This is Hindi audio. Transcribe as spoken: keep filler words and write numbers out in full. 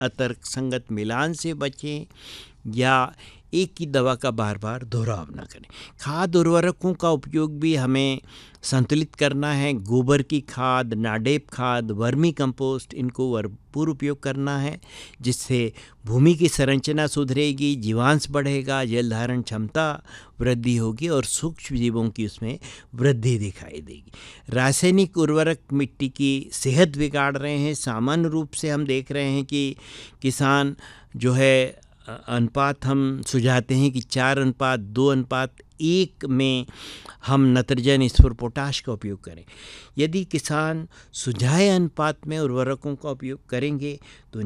अतर्क संगत मिलान से बचें या एक ही दवा का बार बार दोहराव न करें। खाद उर्वरकों का उपयोग भी हमें संतुलित करना है। गोबर की खाद, नाडेप खाद, वर्मी कंपोस्ट, इनको भरपूर उपयोग करना है, जिससे भूमि की संरचना सुधरेगी, जीवांश बढ़ेगा, जल धारण क्षमता वृद्धि होगी और सूक्ष्म जीवों की उसमें वृद्धि दिखाई देगी। रासायनिक उर्वरक मिट्टी की सेहत बिगाड़ रहे हैं। सामान्य रूप से हम देख रहे हैं कि किसान जो है अनुपात हम सुझाते हैं कि चार अनुपात दो अनुपात एक में हम नत्रजन, स्फुर, पोटाश का उपयोग करें। यदि किसान सुझाए अनुपात में उर्वरकों का उपयोग करेंगे तो